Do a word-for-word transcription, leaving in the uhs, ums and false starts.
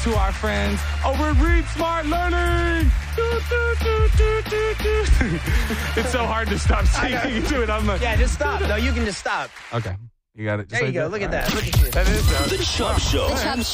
to our friends over at Read Smart Learning. Do, do, do, do, do, do. It's so hard to stop singing to it. I'm like, yeah, just stop. No, you can just stop. Okay. You got it. Just there you like go. that? Look at All that. right. Look at you. That is uh, The Chubb Show. The Chubb Show.